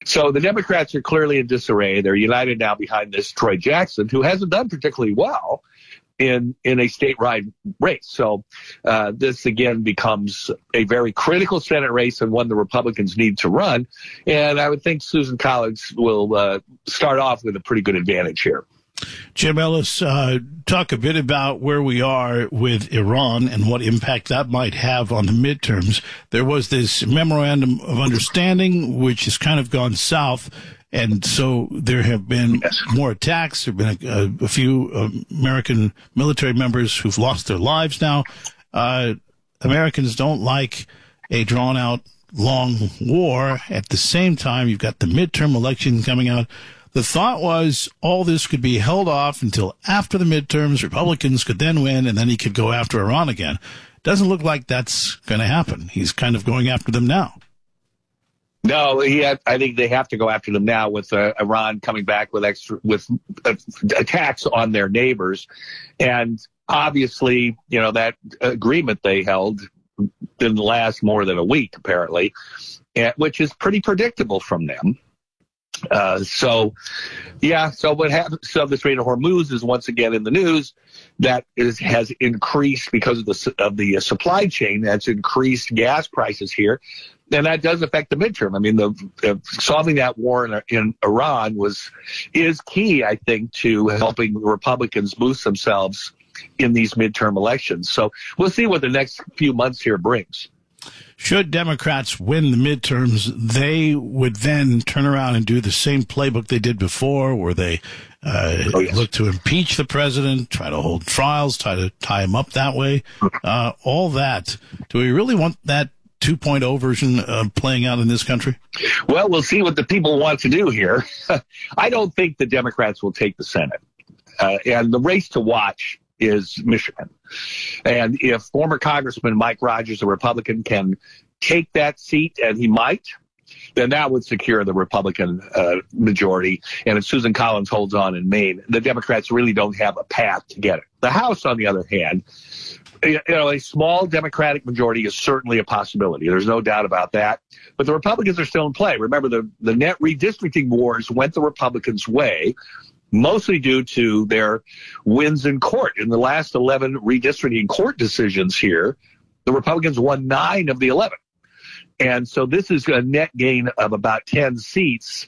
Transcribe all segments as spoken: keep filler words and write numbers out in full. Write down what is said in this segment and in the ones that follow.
So the Democrats are clearly in disarray. They're united now behind this Troy Jackson, who hasn't done particularly well in in a statewide race. So uh, this, again, becomes a very critical Senate race and one the Republicans need to run. And I would think Susan Collins will uh, start off with a pretty good advantage here. Jim Ellis, uh, talk a bit about where we are with Iran and what impact that might have on the midterms. There was this memorandum of understanding, which has kind of gone south. And so there have been yes. more attacks. There have been a, a few um, American military members who've lost their lives now. Uh, Americans don't like a drawn-out, long war. At the same time, you've got the midterm election coming out. The thought was all this could be held off until after the midterms. Republicans could then win, and then he could go after Iran again. Doesn't look like that's going to happen. He's kind of going after them now. No, he had, I think they have to go after them now with uh, Iran coming back with extra with uh, attacks on their neighbors. And obviously, you know, that agreement they held didn't last more than a week, apparently, and, which is pretty predictable from them. Uh, so, yeah, so what happened? So the Strait of Hormuz is once again in the news. That is, has increased because of the of the supply chain. That's increased gas prices here, and that does affect the midterm. I mean, the, the solving that war in, in Iran was is key, I think, to helping the Republicans boost themselves in these midterm elections. So we'll see what the next few months here brings. Should Democrats win the midterms, they would then turn around and do the same playbook they did before, where they uh, oh, yes. look to impeach the president, try to hold trials, try to tie him up that way. Uh, all that. Do we really want that two point oh version uh, playing out in this country? Well, we'll see what the people want to do here. I don't think the Democrats will take the Senate. Uh, and the race to watch is Michigan. And if former Congressman Mike Rogers, a Republican, can take that seat, and he might, then that would secure the Republican uh, majority. And if Susan Collins holds on in Maine, the Democrats really don't have a path to get it. The House, on the other hand, you know, a small Democratic majority is certainly a possibility. There's no doubt about that. But the Republicans are still in play. Remember, the, the net redistricting wars went the Republicans' way, mostly due to their wins in court. In the last eleven redistricting court decisions here, the Republicans won nine of the eleven. And so this is a net gain of about ten seats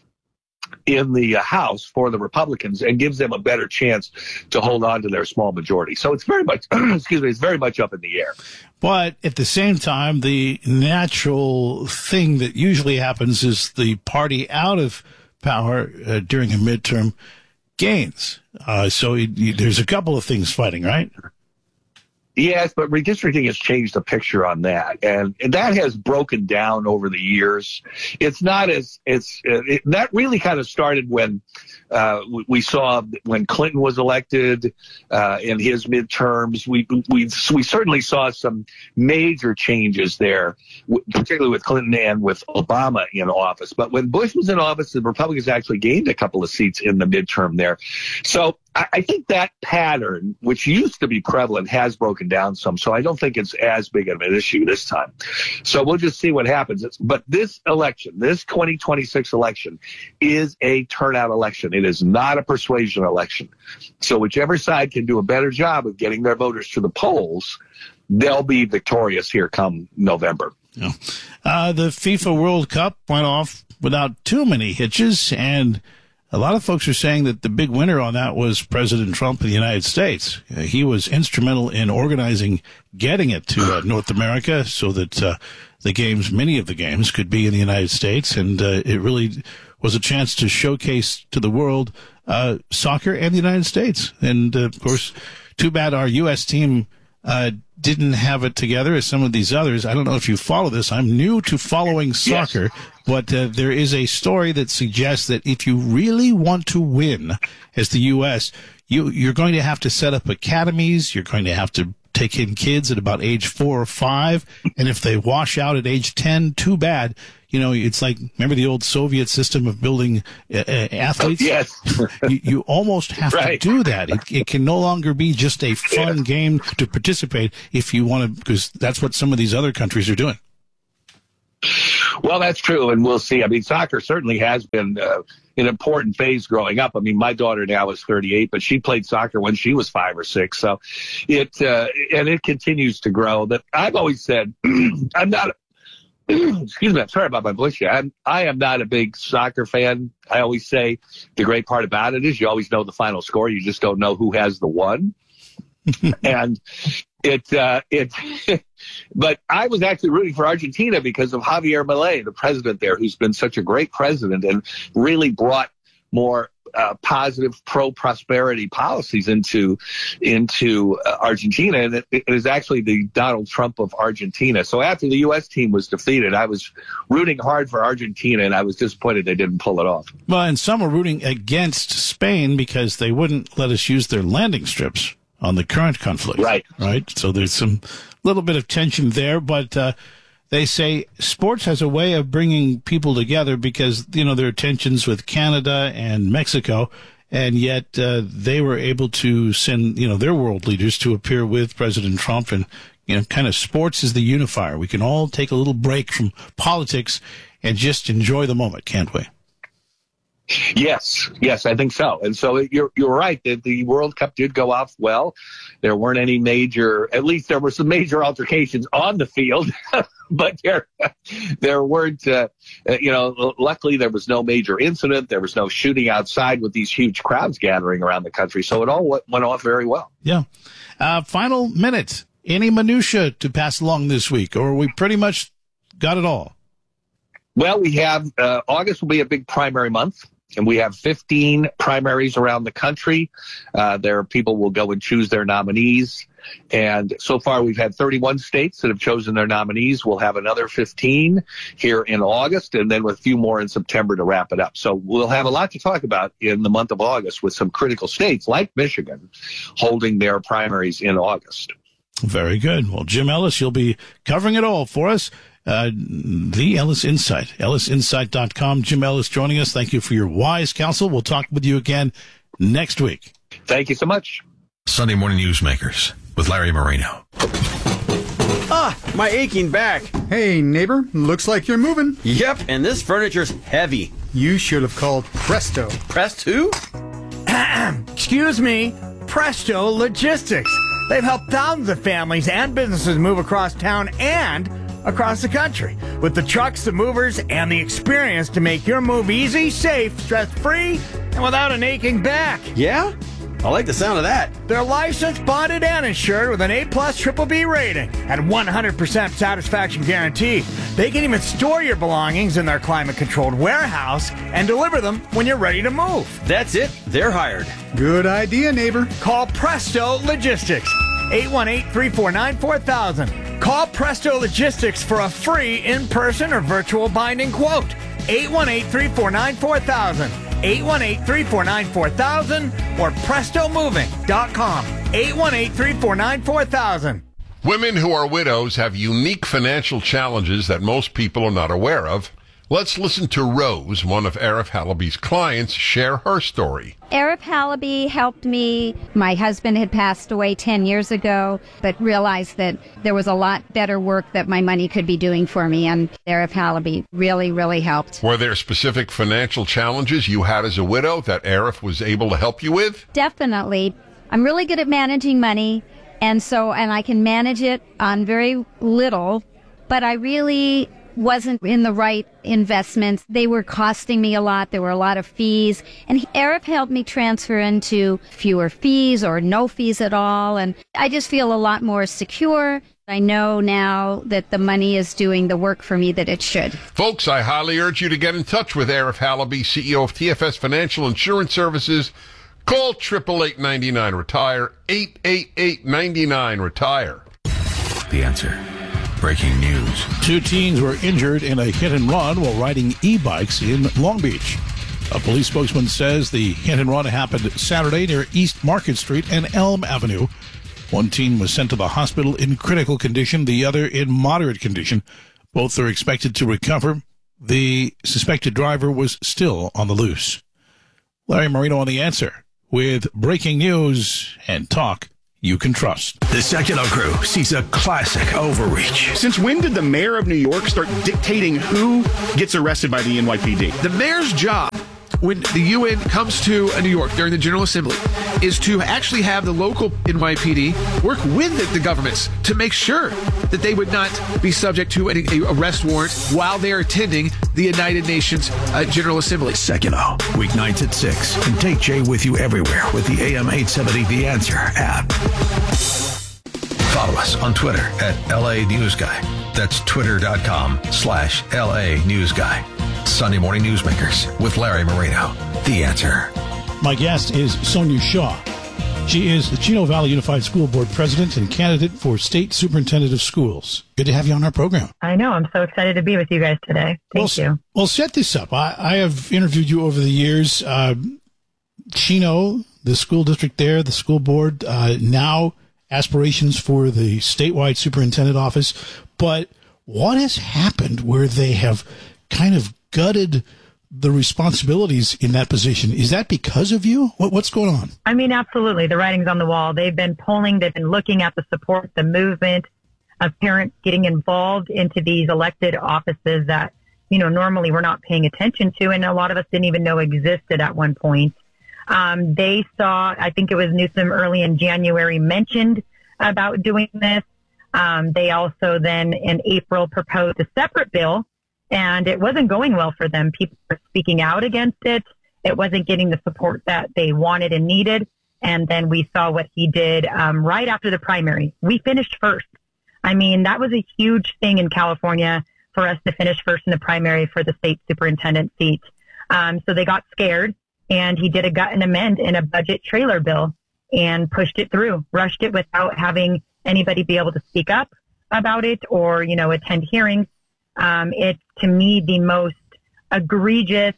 in the uh, House for the Republicans and gives them a better chance to hold on to their small majority. So it's very much, excuse me, it's very much up in the air. But at the same time, the natural thing that usually happens is the party out of power uh, during a midterm gains. Uh, so it, it, there's a couple of things fighting, right? Yes, but redistricting has changed the picture on that, and, and that has broken down over the years. It's not as it's it, that really kind of started when uh, we, we saw when Clinton was elected uh, in his midterms. We we we certainly saw some major changes there, particularly with Clinton and with Obama in office. But when Bush was in office, the Republicans actually gained a couple of seats in the midterm there. So I, I think that pattern, which used to be prevalent, has broken down some. So I don't think it's as big of an issue this time. So we'll just see what happens. It's, but this election, this twenty twenty-six election, is a turnout election. It is not a persuasion election. So whichever side can do a better job of getting their voters to the polls, they'll be victorious here come November. Yeah. Uh, the FIFA World Cup went off without too many hitches, and a lot of folks are saying that the big winner on that was President Trump of the United States. Uh, he was instrumental in organizing getting it to uh, North America so that uh, the games, many of the games, could be in the United States. And uh, it really was a chance to showcase to the world uh, soccer and the United States. And, uh, of course, too bad our U S team uh, didn't have it together as some of these others. I don't know if you follow this. I'm new to following soccer, yes. but uh, there is a story that suggests that if you really want to win as the U S, you, you're going to have to set up academies. You're going to have to take in kids at about age four or five. And if they wash out at age ten, too bad. You know, it's like, remember the old Soviet system of building uh, uh, athletes? Yes. you, you almost have right. to do that. It, it can no longer be just a fun yeah. game to participate if you want to, because that's what some of these other countries are doing. Well, that's true, and we'll see. I mean, soccer certainly has been uh, an important phase growing up. I mean, my daughter now is thirty-eight, but she played soccer when she was five or six. So it uh, and it continues to grow. That I've always said, I'm not. Excuse me, I'm sorry about my voice here. I'm, I am not a big soccer fan. I always say the great part about it is you always know the final score. You just don't know who has the one. and it, uh, it, but I was actually rooting for Argentina because of Javier Milei, the president there, who's been such a great president and really brought more uh, positive pro-prosperity policies into into uh, Argentina, and it, it is actually the Donald Trump of Argentina. So after the U S team was defeated, I was rooting hard for Argentina, and I was disappointed they didn't pull it off. Well, and some are rooting against Spain because they wouldn't let us use their landing strips on the current conflict. Right. Right. So there's some little bit of tension there, but uh, they say sports has a way of bringing people together because, you know, there are tensions with Canada and Mexico, and yet uh, they were able to send, you know, their world leaders to appear with President Trump. And, you know, kind of sports is the unifier. We can all take a little break from politics and just enjoy the moment, can't we? Yes, yes, I think so. And so you're you're right that the World Cup did go off well. There weren't any major, at least there were some major altercations on the field, but there there weren't, uh, you know, luckily there was no major incident. There was no shooting outside with these huge crowds gathering around the country. So it all went off very well. Yeah. Uh, final minute. Any minutia to pass along this week, or we pretty much got it all? Well, we have, uh, August will be a big primary month. And we have fifteen primaries around the country. Uh, there, people will go and choose their nominees. And so far, we've had thirty-one states that have chosen their nominees. We'll have another fifteen here in August, and then with a few more in September to wrap it up. So we'll have a lot to talk about in the month of August with some critical states like Michigan holding their primaries in August. Very good. Well, Jim Ellis, you'll be covering it all for us. Uh, the Ellis Insight, ellis insight dot com. Jim Ellis joining us. Thank you for your wise counsel. We'll talk with you again next week. Thank you so much. Sunday Morning Newsmakers with Larry Marino. Ah, my aching back. Hey, neighbor, looks like you're moving. Yep, and this furniture's heavy. You should have called Presto. Pressed who? Excuse me, Presto Logistics. They've helped thousands of families and businesses move across town and across the country with the trucks, the movers, and the experience to make your move easy, safe, stress-free, and without an aching back. Yeah? I like the sound of that. They're licensed, bonded, and insured with an A-plus triple B rating and one hundred percent satisfaction guarantee. They can even store your belongings in their climate-controlled warehouse and deliver them when you're ready to move. That's it. They're hired. Good idea, neighbor. Call Presto Logistics, eight one eight, three four nine, four thousand. Call Presto Logistics for a free in-person or virtual binding quote. eight one eight, three four nine, four thousand. eight one eight, three four nine, four thousand or presto moving dot com. eight one eight, three four nine, four thousand. Women who are widows have unique financial challenges that most people are not aware of. Let's listen to Rose, one of Arif Halaby's clients, share her story. Arif Halaby helped me. My husband had passed away ten years ago, but realized that there was a lot better work that my money could be doing for me, and Arif Halaby really, really helped. Were there specific financial challenges you had as a widow that Arif was able to help you with? Definitely. I'm really good at managing money, and so, and I can manage it on very little, but I really wasn't in the right investments. They were costing me a lot. There were a lot of fees. And Arif helped me transfer into fewer fees or no fees at all. And I just feel a lot more secure. I know now that the money is doing the work for me that it should. Folks, I highly urge you to get in touch with Arif Halaby, C E O of T F S Financial Insurance Services. Call eight eight eight, nine nine, retire, eight eight eight, nine nine, retire. The Answer. Breaking news. Two teens were injured in a hit and run while riding e-bikes in Long Beach. A police spokesman says the hit and run happened Saturday near East Market Street and Elm Avenue. One teen was sent to the hospital in critical condition, the other in moderate condition. Both are expected to recover. The suspected driver was still on the loose. Larry Marino on The Answer with breaking news and talk you can trust. The Sekulow Crew sees a classic overreach. Since when did the mayor of New York start dictating who gets arrested by the N Y P D? The mayor's job when the U N comes to New York during the General Assembly is to actually have the local N Y P D work with the, the governments to make sure that they would not be subject to any a arrest warrant while they're attending the United Nations uh, General Assembly. Sekulow, weeknights at six. And take Jay with you everywhere with the A M eight seventy The Answer app. Follow us on Twitter at L A News Guy. That's twitter.com slash LA News Guy. Sunday Morning Newsmakers with Larry Marino. The Answer. My guest is Sonia Shaw. She is the Chino Valley Unified School Board President and candidate for State Superintendent of Schools. Good to have you on our program. I know. I'm so excited to be with you guys today. Thank well, you. Well, set this up. I, I have interviewed you over the years. Uh, Chino, the school district there, the school board, uh, now aspirations for the statewide superintendent office. But what has happened where they have kind of gutted the responsibilities in that position? Is that because of you? What, what's going on? I mean, absolutely. The writing's on the wall. They've been polling. They've been looking at the support, the movement of parents getting involved into these elected offices that, you know, normally we're not paying attention to, and a lot of us didn't even know existed at one point. Um, they saw, I think it was Newsom early in January, mentioned about doing this. Um, they also then in April proposed a separate bill, and it wasn't going well for them. People were speaking out against it. It wasn't getting the support that they wanted and needed. And then we saw what he did um, right after the primary. We finished first. I mean, that was a huge thing in California for us to finish first in the primary for the state superintendent seat. Um, so they got scared, and he did a gut and amend in a budget trailer bill and pushed it through, rushed it without having anybody be able to speak up about it or, you know, attend hearings. Um, it's, to me, the most egregious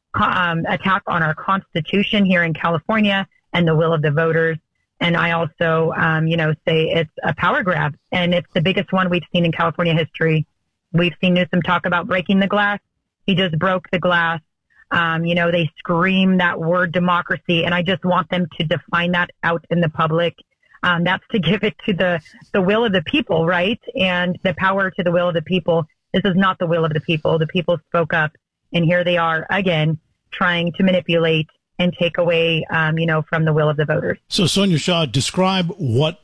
um, attack on our Constitution here in California and the will of the voters. And I also, um, you know, say it's a power grab, and it's the biggest one we've seen in California history. We've seen Newsom talk about breaking the glass. He just broke the glass. Um, you know, they scream that word democracy, and I just want them to define that out in the public. Um, that's to give it to the, the will of the people, right? And the power to the will of the people. This is not the will of the people. The people spoke up, and here they are again trying to manipulate and take away, um, you know, from the will of the voters. So, Sonia Shaw, describe what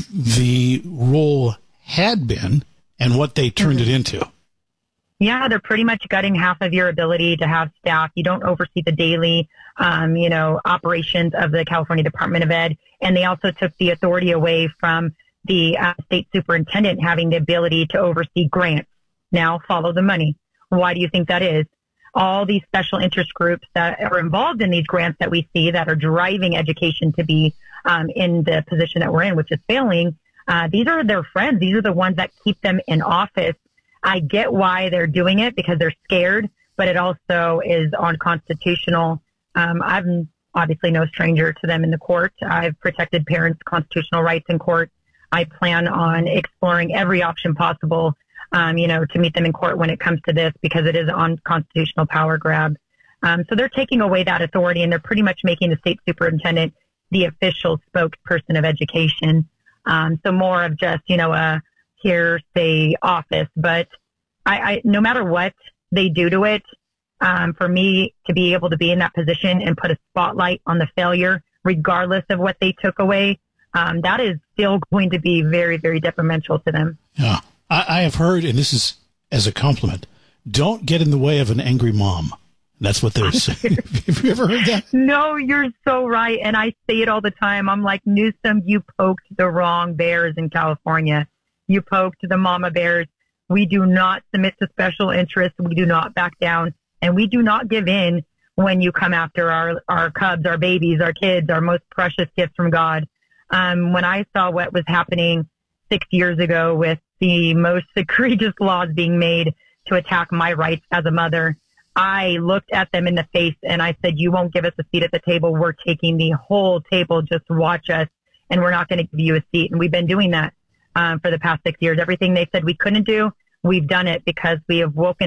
the role had been and what they turned mm-hmm. it into. Yeah, they're pretty much gutting half of your ability to have staff. You don't oversee the daily, um, you know, operations of the California Department of Ed. And they also took the authority away from the uh, state superintendent having the ability to oversee grants. Now follow the money. Why do you think that is? All these special interest groups that are involved in these grants that we see that are driving education to be um, in the position that we're in, which is failing, uh, these are their friends. These are the ones that keep them in office. I get why they're doing it, because they're scared, but it also is unconstitutional. Um, I'm obviously no stranger to them in the court. I've protected parents' constitutional rights in court. I plan on exploring every option possible, um, you know, to meet them in court when it comes to this, because it is on constitutional power grab. Um, so they're taking away that authority, and they're pretty much making the state superintendent the official spokesperson of education. Um, so more of just, you know, a hearsay office. But I, I, no matter what they do to it, um, for me to be able to be in that position and put a spotlight on the failure, regardless of what they took away, um, that is still going to be very, very detrimental to them. Yeah. I, I have heard, and this is as a compliment, don't get in the way of an angry mom. That's what they're saying. Have you ever heard that? No, you're so right. And I say it all the time. I'm like, Newsom, you poked the wrong bears in California. You poked the mama bears. We do not submit to special interests. We do not back down. And we do not give in when you come after our, our cubs, our babies, our kids, our most precious gifts from God. Um, when I saw what was happening six years ago with the most egregious laws being made to attack my rights as a mother, I looked at them in the face and I said, you won't give us a seat at the table. We're taking the whole table. Just watch us, and we're not going to give you a seat. And we've been doing that um, for the past six years. Everything they said we couldn't do, we've done it, because we have woken up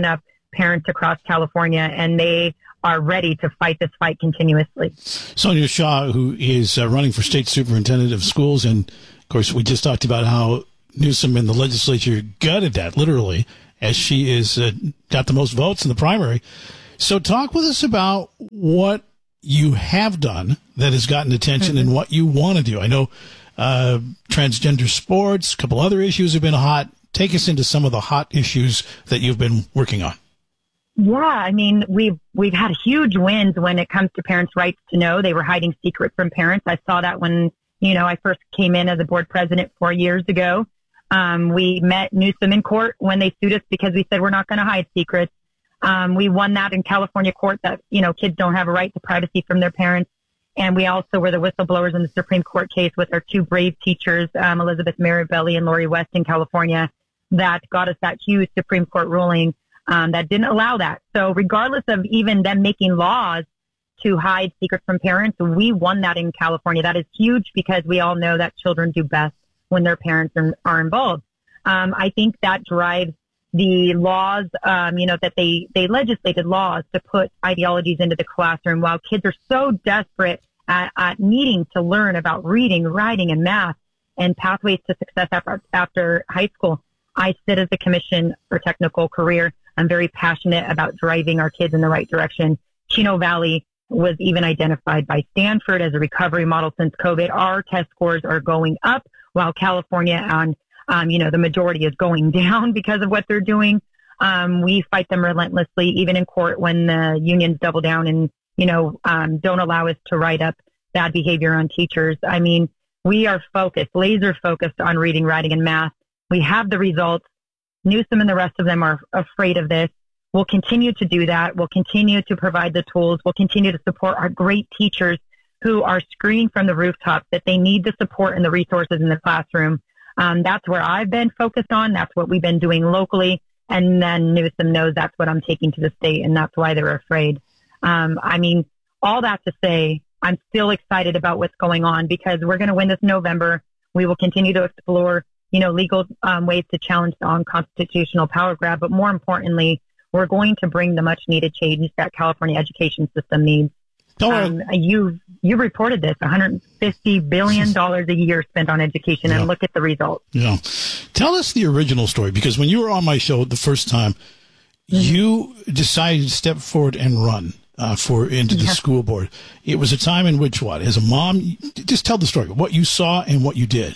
parents across California, and they are ready to fight this fight continuously. Sonia Shaw, who is uh, running for state superintendent of schools, and of course we just talked about how Newsom and the legislature gutted that literally, as she is uh, got the most votes in the primary. So talk with us about what you have done that has gotten attention mm-hmm. and what you want to do. I know uh, transgender sports, a couple other issues have been hot. Take us into some of the hot issues that you've been working on. Yeah, I mean, we've, we've had huge wins when it comes to parents' rights to know. They were hiding secrets from parents. I saw that when, you know, I first came in as a board president four years ago. Um, we met Newsom in court when they sued us because we said we're not going to hide secrets. Um, we won that in California court that, you know, kids don't have a right to privacy from their parents. And we also were the whistleblowers in the Supreme Court case with our two brave teachers, um, Elizabeth Mirabelli and Lori West in California, that got us that huge Supreme Court ruling um, that didn't allow that. So regardless of even them making laws to hide secrets from parents, we won that in California. That is huge because we all know that children do best when their parents are, are involved. Um, I think that drives the laws, um, you know, that they, they legislated laws to put ideologies into the classroom while kids are so desperate at, at needing to learn about reading, writing, and math and pathways to success after, after high school. I sit as a commission for technical career. I'm very passionate about driving our kids in the right direction. Chino Valley was even identified by Stanford as a recovery model since COVID. Our test scores are going up while California on Um, you know, the majority is going down because of what they're doing. Um, we fight them relentlessly, even in court when the unions double down and, you know, um, don't allow us to write up bad behavior on teachers. I mean, we are focused, laser focused on reading, writing, and math. We have the results. Newsom and the rest of them are afraid of this. We'll continue to do that. We'll continue to provide the tools. We'll continue to support our great teachers who are screaming from the rooftops that they need the support and the resources in the classroom. Um, that's where I've been focused on. That's what we've been doing locally. And then Newsom knows that's what I'm taking to the state, and that's why they're afraid. Um, I mean, all that to say, I'm still excited about what's going on because we're going to win this November. We will continue to explore, you know, legal um, ways to challenge the unconstitutional power grab. But more importantly, we're going to bring the much needed change that California education system needs. Um, you you reported this, one hundred fifty billion dollars a year spent on education, and yeah. look at the results. Yeah. Tell us the original story, because when you were on my show the first time, mm-hmm. you decided to step forward and run uh, for into the yeah. school board. It was a time in which, what, as a mom, just tell the story, what you saw and what you did.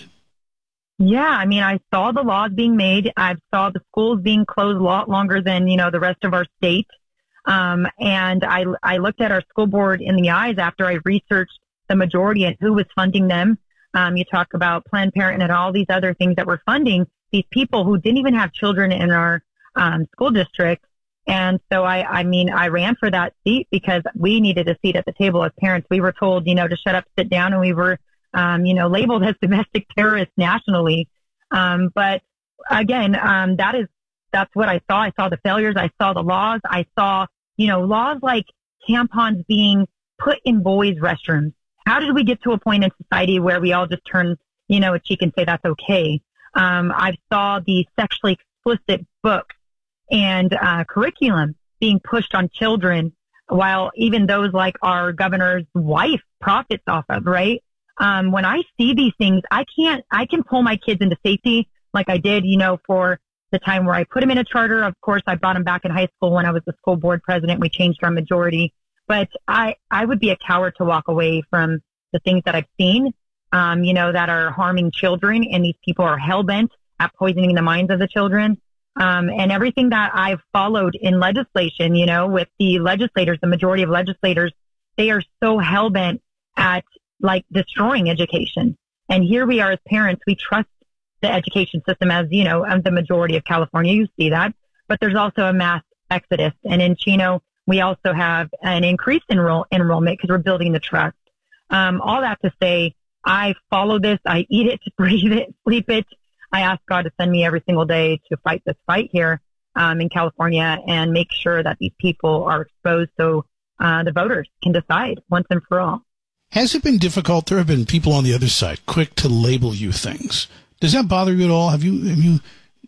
Yeah, I mean, I saw the laws being made. I saw the schools being closed a lot longer than, you know, the rest of our state. Um, and I, I looked at our school board in the eyes after I researched the majority and who was funding them. Um, you talk about Planned Parenthood and all these other things that were funding these people who didn't even have children in our, um, school district. And so I, I mean, I ran for that seat because we needed a seat at the table as parents. We were told, you know, to shut up, sit down, and we were, um, you know, labeled as domestic terrorists nationally. Um, but again, um, that is, that's what I saw. I saw the failures. I saw the laws. I saw, you know, laws like tampons being put in boys' restrooms. How did we get to a point in society where we all just turn, you know, a cheek and say that's okay? Um, I saw the sexually explicit books and uh, curriculum being pushed on children, while even those like our governor's wife profits off of, right? Um, when I see these things, I can't, I can pull my kids into safety like I did, you know, for the time where I put them in a charter. Of course, I brought them back in high school when I was the school board president. We changed our majority, but I, I would be a coward to walk away from the things that I've seen, um, you know, that are harming children, and these people are hell bent at poisoning the minds of the children. Um, and everything that I've followed in legislation, you know, with the legislators, the majority of legislators, they are so hell bent at like destroying education. And here we are as parents, we trust the education system, as you know, the majority of California, you see that, but there's also a mass exodus. And in Chino, we also have an increased enroll enrollment because we're building the trust. Um, all that to say, I follow this, I eat it, breathe it, sleep it. I ask God to send me every single day to fight this fight here um, in California and make sure that these people are exposed so uh, the voters can decide once and for all. Has it been difficult? There have been people on the other side quick to label you things. Does that bother you at all? Have you have you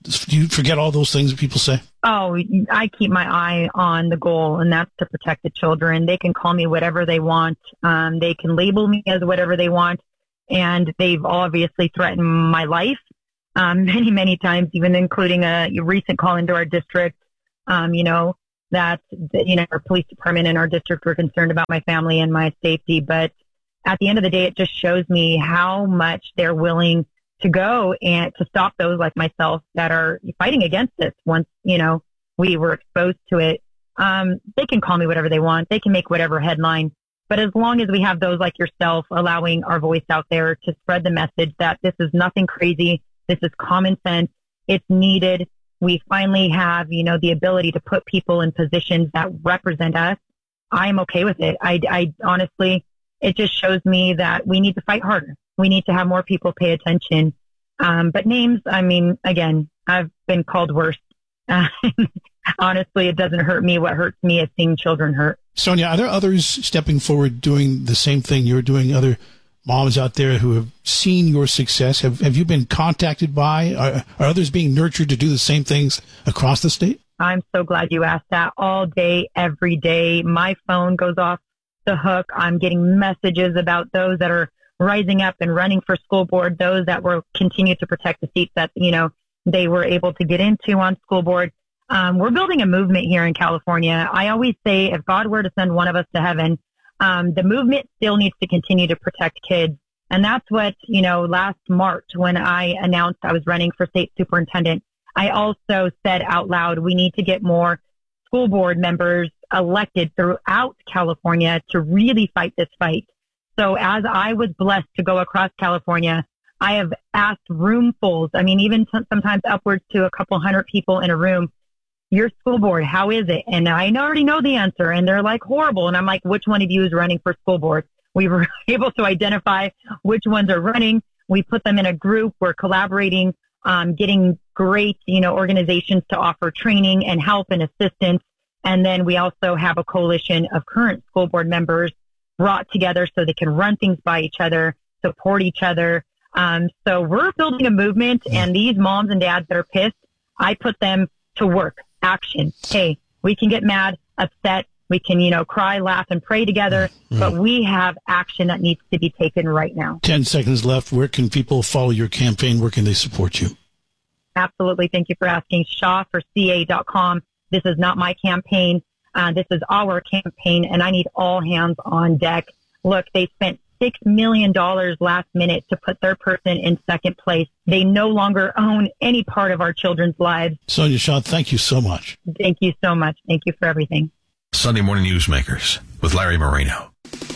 Do you forget all those things that people say? Oh, I keep my eye on the goal, and that's to protect the children. They can call me whatever they want. Um, they can label me as whatever they want, and they've obviously threatened my life um, many, many times, even including a recent call into our district. Um, you know, that, you know, our police department and our district were concerned about my family and my safety. But at the end of the day, it just shows me how much they're willing to go and to stop those like myself that are fighting against this. Once, you know, we were exposed to it, um, they can call me whatever they want. They can make whatever headline. But as long as we have those like yourself allowing our voice out there to spread the message that this is nothing crazy, this is common sense, it's needed. We finally have, you know, the ability to put people in positions that represent us. I'm okay with it. I, I honestly, it just shows me that we need to fight harder. We need to have more people pay attention. Um, but names, I mean, again, I've been called worse. Uh, honestly, it doesn't hurt me. What hurts me is seeing children hurt. Sonia, are there others stepping forward doing the same thing you're doing? Other moms out there who have seen your success? Have Have you been contacted by? Are, are others being nurtured to do the same things across the state? I'm so glad you asked that. All day, every day, my phone goes off the hook. I'm getting messages about those that are rising up and running for school board, those that will continue to protect the seats that, you know, they were able to get into on school board. Um, we're building a movement here in California. I always say if God were to send one of us to heaven, um, the movement still needs to continue to protect kids. And that's what, you know, last March when I announced I was running for state superintendent, I also said out loud, we need to get more school board members elected throughout California to really fight this fight. So as I was blessed to go across California, I have asked roomfuls, I mean, even t- sometimes upwards to a couple hundred people in a room, your school board, how is it? And I already know the answer, and they're like horrible. And I'm like, which one of you is running for school board? We were able to identify which ones are running. We put them in a group. We're collaborating, um, getting great, you know, organizations to offer training and help and assistance. And then we also have a coalition of current school board members brought together so they can run things by each other, support each other. Um, so we're building a movement, and these moms and dads that are pissed, I put them to work, action. Hey, we can get mad, upset. We can, you know, cry, laugh, and pray together, mm-hmm. but we have action that needs to be taken right now. Ten seconds left. Where can people follow your campaign? Where can they support you? Absolutely. Thank you for asking. shaw for c a dot com. This is not my campaign. Uh, this is our campaign, and I need all hands on deck. Look, they spent six million dollars last minute to put their person in second place. They no longer own any part of our children's lives. Sonia Shaw, thank you so much. Thank you so much. Thank you for everything. Sunday Morning Newsmakers with Larry Marino.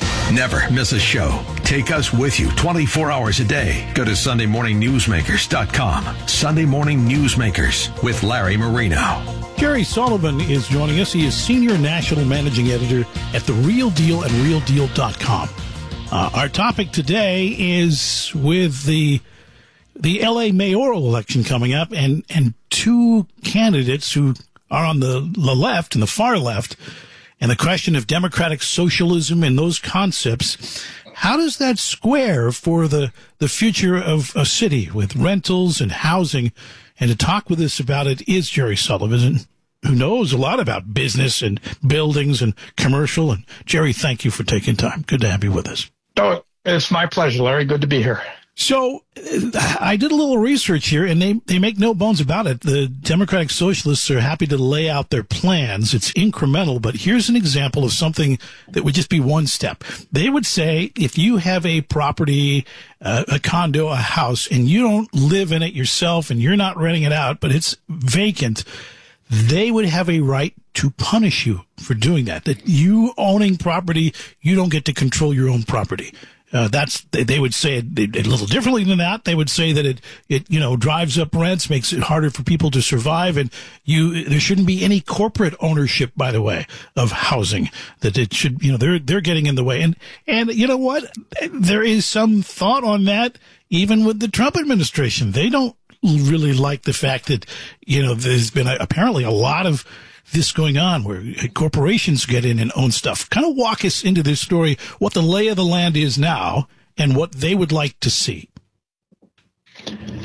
Never miss a show. Take us with you twenty-four hours a day. Go to sunday morning newsmakers dot com. Sunday Morning Newsmakers with Larry Marino. Jerry Sullivan is joining us. He is Senior National Managing Editor at The Real Deal and real deal dot com. Uh, our topic today is with the the L A mayoral election coming up, and, and two candidates who are on the, the left and the far left, and the question of democratic socialism and those concepts. How does that square for the, the future of a city with rentals and housing? And to talk with us about it is Jerry Sullivan, who knows a lot about business and buildings and commercial. And Jerry, thank you for taking time. Good to have you with us. Oh, it's my pleasure, Larry. Good to be here. So I did a little research here, and they, they make no bones about it. The Democratic Socialists are happy to lay out their plans. It's incremental, but here's an example of something that would just be one step. They would say if you have a property, uh, a condo, a house, and you don't live in it yourself and you're not renting it out, but it's vacant, they would have a right to punish you for doing that. That you owning property, you don't get to control your own property. Uh, that's, they would say it, it a little differently than that. They would say that it, it, you know, drives up rents, makes it harder for people to survive. And you, there shouldn't be any corporate ownership, by the way, of housing, that it should, you know, they're, they're getting in the way. And, and you know what? There is some thought on that, even with the Trump administration. They don't really like the fact that, you know, there's been a, apparently a lot of this going on where corporations get in and own stuff. Kind of walk us into this story, what the lay of the land is now and what they would like to see.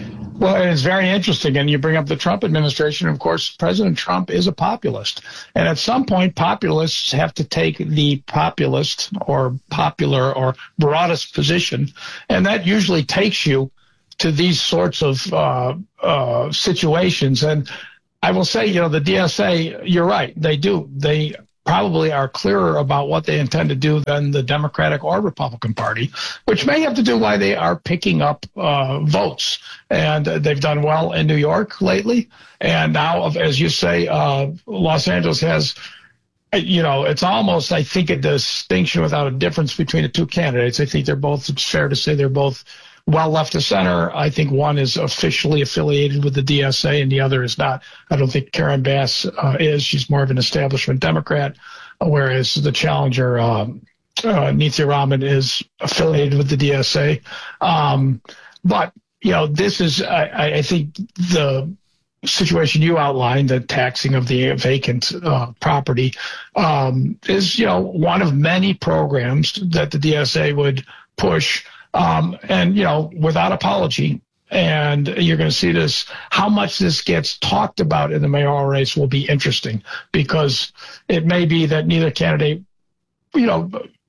Well, it's very interesting. And you bring up the Trump administration. Of course, President Trump is a populist. And at some point, populists have to take the populist or popular or broadest position. And that usually takes you to these sorts of uh, uh, situations. And I will say, you know, the D S A, you're right. They do. They probably are clearer about what they intend to do than the Democratic or Republican Party, which may have to do why they are picking up uh, votes. And uh, they've done well in New York lately. And now, as you say, uh, Los Angeles has, you know, it's almost, I think, a distinction without a difference between the two candidates. I think they're both, it's fair to say they're both well left of center. I think one is officially affiliated with the D S A and the other is not. I don't think Karen Bass uh, is. She's more of an establishment Democrat, whereas the challenger, um, uh, Neethi Raman, is affiliated with the D S A. Um, but, you know, this is, I, I think, the situation you outlined, the taxing of the vacant uh, property, um, is, you know, one of many programs that the D S A would push. Um, and, you know, without apology. And you're going to see this, how much this gets talked about in the mayoral race will be interesting, because it may be that neither candidate, you know,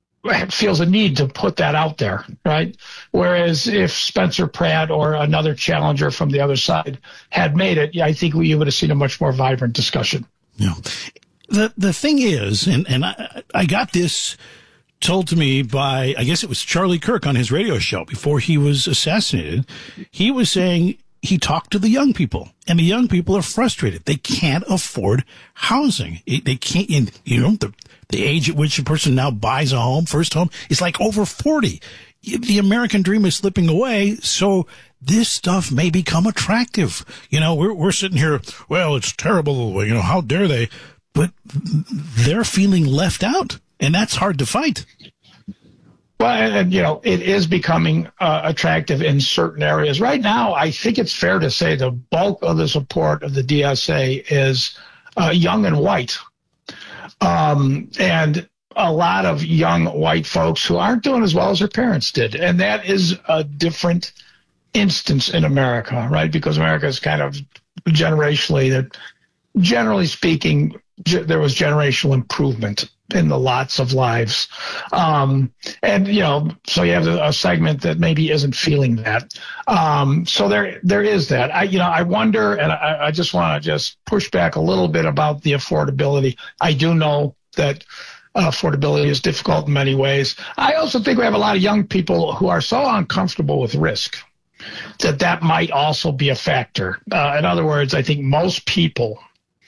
feels a need to put that out there, right? Whereas if Spencer Pratt or another challenger from the other side had made it, I think we would have seen a much more vibrant discussion. Yeah. The, the thing is, and, and I, I got this told to me by, I guess it was Charlie Kirk on his radio show before he was assassinated. He was saying he talked to the young people, and the young people are frustrated. They can't afford housing. They can't, you know, the, the age at which a person now buys a home, first home, is like over forty. The American dream is slipping away, so this stuff may become attractive. You know, we're, we're sitting here, well, it's terrible, you know, how dare they? But they're feeling left out. And that's hard to fight. Well, and, you know, it is becoming uh, attractive in certain areas. Right now, I think it's fair to say the bulk of the support of the D S A is uh, young and white. Um, and a lot of young white folks who aren't doing as well as their parents did. And that is a different instance in America, right? Because America is kind of generationally, that generally speaking, ge- there was generational improvement in the lots of lives. Um, and, you know, so you have a, a segment that maybe isn't feeling that. Um, so there, there is that. I, you know, I wonder, and I, I just want to just push back a little bit about the affordability. I do know that uh, affordability is difficult in many ways. I also think we have a lot of young people who are so uncomfortable with risk that that might also be a factor. Uh, in other words, I think most people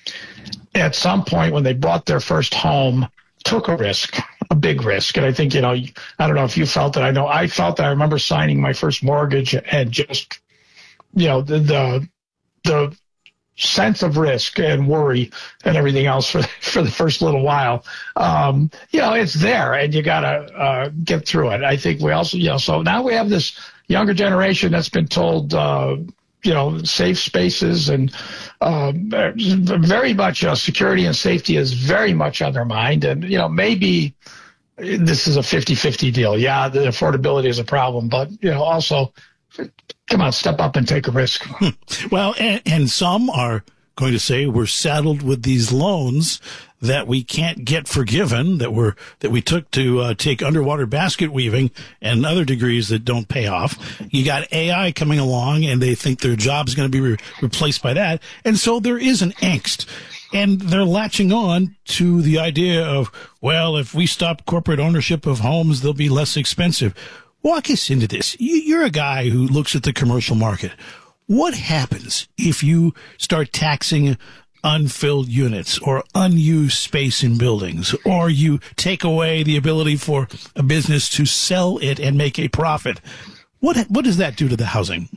at some point when they bought their first home took a risk, a big risk. And I think, you know, I don't know if you felt it. I know I felt that. I remember signing my first mortgage and just, you know, the, the, the sense of risk and worry and everything else for, for the first little while. Um, you know, it's there and you got to uh, get through it. I think we also, you know, so now we have this younger generation that's been told, uh, you know, safe spaces and uh, very much uh, security and safety is very much on their mind. And, you know, maybe this is a fifty-fifty deal. Yeah, the affordability is a problem, but, you know, also, come on, step up and take a risk. Well, and, and some are going to say we're saddled with these loans that we can't get forgiven, that we're that we took to uh, take underwater basket weaving and other degrees that don't pay off. You got A I coming along, and they think their job's going to be re- replaced by that, and so there is an angst, and they're latching on to the idea of, well, if we stop corporate ownership of homes, they'll be less expensive. Walk us into this. You're a guy who looks at the commercial market. What happens if you start taxing unfilled units or unused space in buildings, or you take away the ability for a business to sell it and make a profit? What what does that do to the housing?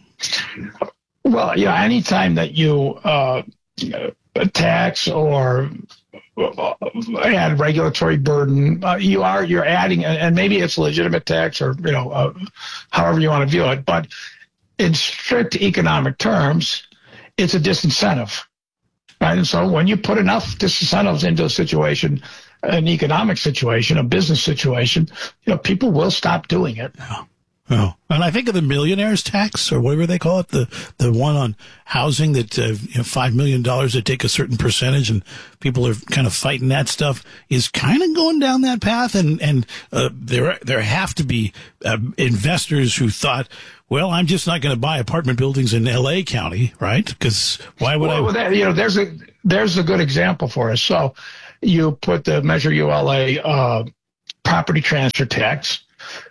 Well, yeah, anytime that you uh, tax or add regulatory burden, uh, you are you're adding, and maybe it's a legitimate tax or you know uh, however you want to view it, but in strict economic terms, it's a disincentive. Right? And so when you put enough disincentives into a situation, an economic situation, a business situation, you know, people will stop doing it. Oh, and I think of the millionaire's tax, or whatever they call it, the the one on housing that uh, you know, five million dollars, they take a certain percentage, and people are kind of fighting that stuff, is kind of going down that path. And and uh, there there have to be uh, investors who thought, well, I'm just not going to buy apartment buildings in L A County, right? Because why would well, I? That, you know, there's a there's a good example for us. So you put the Measure U L A uh, property transfer tax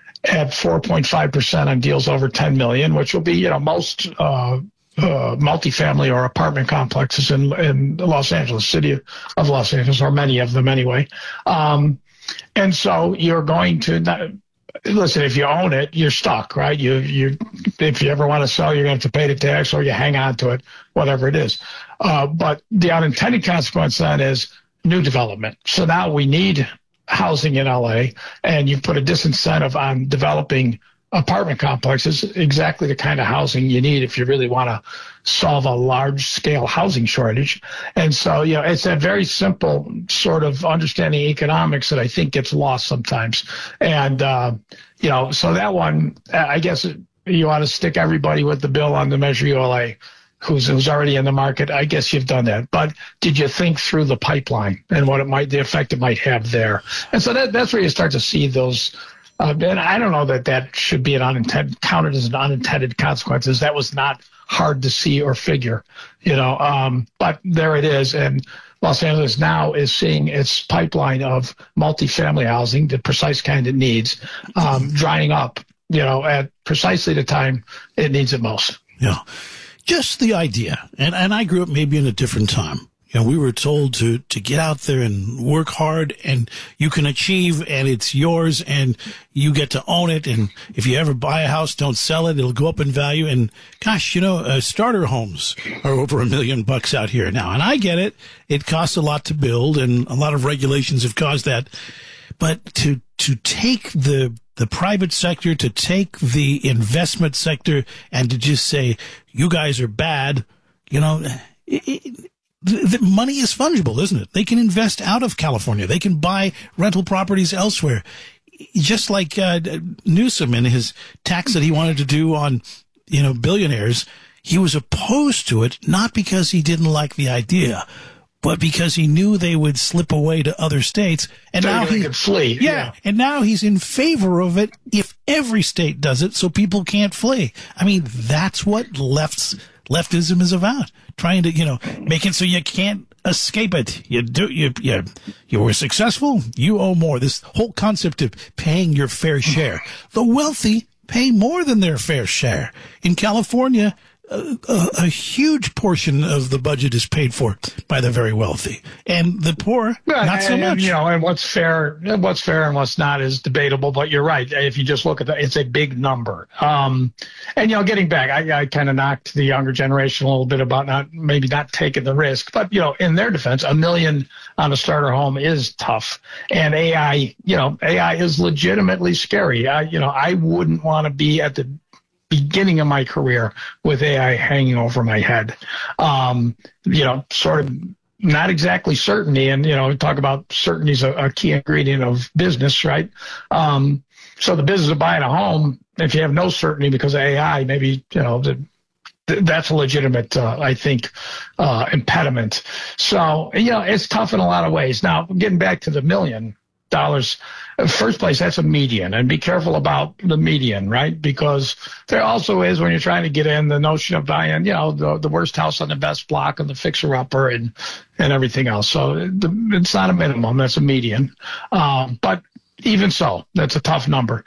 at four point five percent on deals over ten million, which will be, you know, most uh, uh, multifamily or apartment complexes in, in Los Angeles, city of Los Angeles, or many of them anyway. Um, and so you're going to not, listen, if you own it, you're stuck, right? You, you, if you ever want to sell, you're going to have to pay the tax, or you hang on to it, whatever it is. Uh, but the unintended consequence then is new development. So now we need housing in L A, and you put a disincentive on developing apartment complexes, exactly the kind of housing you need if you really want to solve a large-scale housing shortage. And so, you know, it's a very simple sort of understanding economics that I think gets lost sometimes. And, uh, you know, so that one, I guess you ought to stick everybody with the bill on the Measure U L A who's who's already in the market. I guess you've done that. But did you think through the pipeline and what it might, the effect it might have there? And so that that's where you start to see those. Uh, and I don't know that that should be an unintended, counted as an unintended consequences. That was not hard to see or figure, you know. Um, but there it is. And Los Angeles now is seeing its pipeline of multifamily housing, the precise kind it needs, um, drying up, you know, at precisely the time it needs it most. Yeah. Just the idea. And and I grew up maybe in a different time. You know, we were told to, to get out there and work hard, and you can achieve, and it's yours, and you get to own it. And if you ever buy a house, don't sell it. It'll go up in value. And gosh, you know, uh, starter homes are over a million bucks out here now. And I get it. It costs a lot to build, and a lot of regulations have caused that. But to, to take the, the private sector, to take the investment sector, and to just say, you guys are bad, you know, it, it, the, the money is fungible, isn't it? They can invest out of California. They can buy rental properties elsewhere. Just like uh, Newsom and his tax that he wanted to do on, you know, billionaires, he was opposed to it, not because he didn't like the idea, but because he knew they would slip away to other states. And so now he could flee. Yeah, yeah. And now he's in favor of it if every state does it, so people can't flee. I mean, that's what left's leftism is about. Trying to, you know, make it so you can't escape it. You do, you, you, you were successful, you owe more. This whole concept of paying your fair share. The wealthy pay more than their fair share. In California, A, a, a huge portion of the budget is paid for by the very wealthy, and the poor, yeah, not so and, much. You know, and what's fair, what's fair and what's not is debatable. But you're right. If you just look at that, it's a big number. Um, and you know, getting back, I, I kind of knocked the younger generation a little bit about not maybe not taking the risk. But you know, in their defense, a million on a starter home is tough, and A I, you know, A I is legitimately scary. I, you know, I wouldn't want to be at the beginning of my career with A I hanging over my head. Um, you know, sort of not exactly certainty. And, you know, we talk about certainty is a, a key ingredient of business, right? Um, so the business of buying a home, if you have no certainty because of A I, maybe, you know, the, th- that's a legitimate, uh, I think, uh, impediment. So, you know, it's tough in a lot of ways. Now, getting back to the million dollars, first place, that's a median, and be careful about the median, right? Because there also is, when you're trying to get in, the notion of buying, you know, the, the worst house on the best block and the fixer-upper and, and everything else. So the, it's not a minimum, that's a median. Um, but even so, that's a tough number.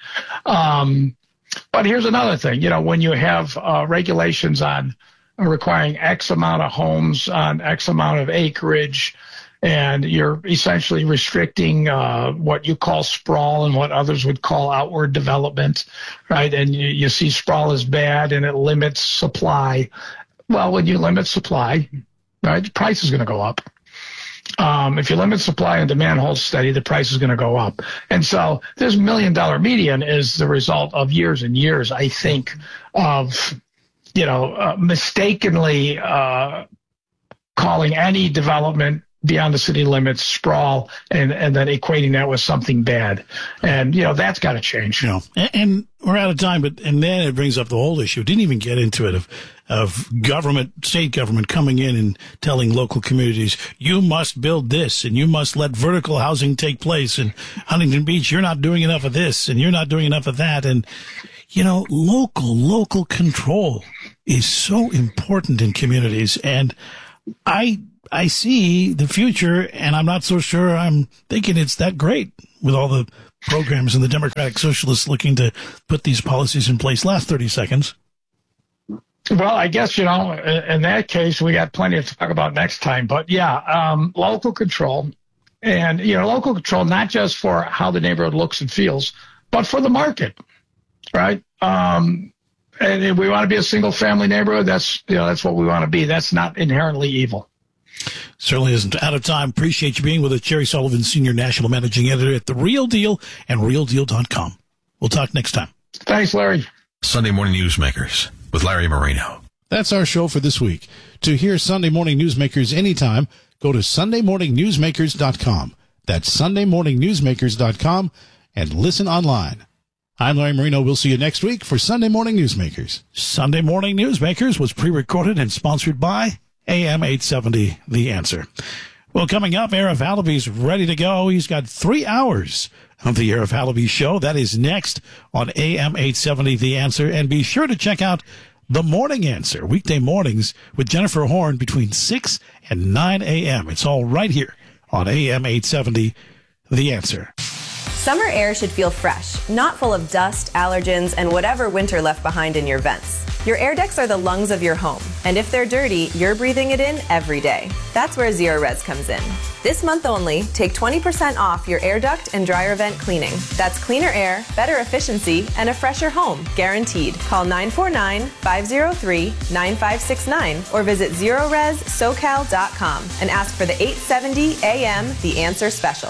Um, but here's another thing, you know, when you have uh, regulations on requiring X amount of homes on X amount of acreage, and you're essentially restricting uh, what you call sprawl and what others would call outward development, right? And you, you see sprawl is bad and it limits supply. Well, when you limit supply, right, the price is going to go up. Um, if you limit supply and demand holds steady, the price is going to go up. And so this million dollar median is the result of years and years, I think, of, you know, uh, mistakenly uh, calling any development beyond the city limits, sprawl, and, and then equating that with something bad. And, you know, that's got to change. You know, and, and we're out of time, but and then it brings up the whole issue. Didn't even get into it of of government, state government coming in and telling local communities, you must build this and you must let vertical housing take place. And Huntington Beach, you're not doing enough of this and you're not doing enough of that. And, you know, local, local control is so important in communities. And I, I see the future, and I'm not so sure I'm thinking it's that great with all the programs and the Democratic Socialists looking to put these policies in place. Last thirty seconds. Well, I guess, you know, in that case, we got plenty to talk about next time. But, yeah, um, local control and, you know, local control, not just for how the neighborhood looks and feels, but for the market, right? Um, and if we want to be a single-family neighborhood, that's, you know, that's what we want to be. That's not inherently evil. Certainly isn't. Out of time. Appreciate you being with us. Jerry Sullivan, Senior National Managing Editor at The Real Deal and real deal dot com. We'll talk next time. Thanks, Larry. Sunday Morning Newsmakers with Larry Marino. That's our show for this week. To hear Sunday Morning Newsmakers anytime, go to sunday morning newsmakers dot com. That's sunday morning newsmakers dot com and listen online. I'm Larry Marino. We'll see you next week for Sunday Morning Newsmakers. Sunday Morning Newsmakers was pre-recorded and sponsored by A M eight seventy, The Answer. Well, coming up, Arif Halaby's ready to go. He's got three hours of the Arif Halaby Show. That is next on A M eight seventy, The Answer. And be sure to check out The Morning Answer, weekday mornings with Jennifer Horn between six and nine a.m. It's all right here on A M eight seventy, The Answer. Summer air should feel fresh, not full of dust, allergens, and whatever winter left behind in your vents. Your air ducts are the lungs of your home, and if they're dirty, you're breathing it in every day. That's where Zerorez comes in. This month only, take twenty percent off your air duct and dryer vent cleaning. That's cleaner air, better efficiency, and a fresher home, guaranteed. Call nine four nine, five zero three, nine five six nine or visit zerorez socal dot com and ask for the eight seventy A M The Answer Special.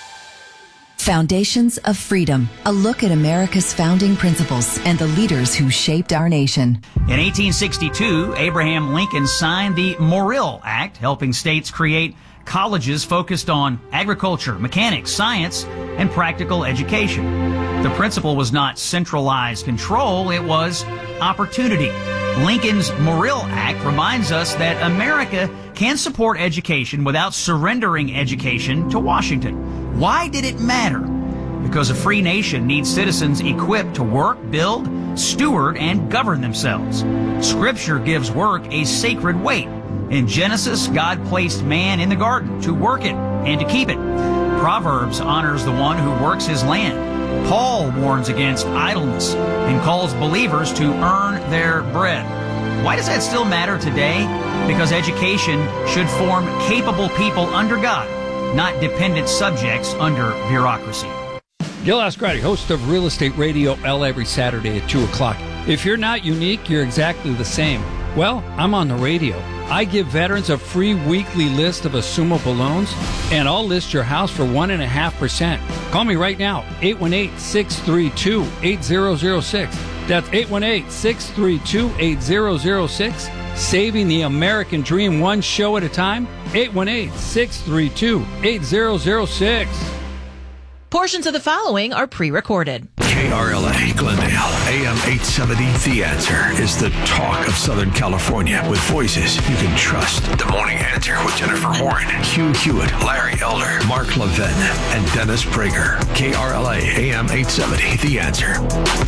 Foundations of Freedom, a look at America's founding principles and the leaders who shaped our nation. In eighteen sixty-two, Abraham Lincoln signed the Morrill Act, helping states create colleges focused on agriculture, mechanics, science, and practical education. The principle was not centralized control, it was opportunity. Lincoln's Morrill Act reminds us that America can support education without surrendering education to Washington. Why did it matter? Because a free nation needs citizens equipped to work, build, steward, and govern themselves. Scripture gives work a sacred weight. In Genesis, God placed man in the garden to work it and to keep it. Proverbs honors the one who works his land. Paul warns against idleness and calls believers to earn their bread. Why does that still matter today? Because education should form capable people under God, not dependent subjects under bureaucracy. Gil Ascardi, host of Real Estate Radio L every Saturday at two o'clock. If you're not unique, you're exactly the same. Well, I'm on the radio. I give veterans a free weekly list of assumable loans, and I'll list your house for one point five percent. Call me right now, eight one eight, six three two, eight zero zero six. That's eight one eight, six three two, eight zero zero six. Saving the American dream one show at a time, eight one eight, six three two, eight zero zero six. Portions of the following are pre-recorded. K R L A Glendale, A M eight seventy, The Answer is the talk of Southern California with voices you can trust. The Morning Answer with Jennifer Horn, Hugh Hewitt, Larry Elder, Mark Levin, and Dennis Prager. K R L A, A M eight seventy, The Answer.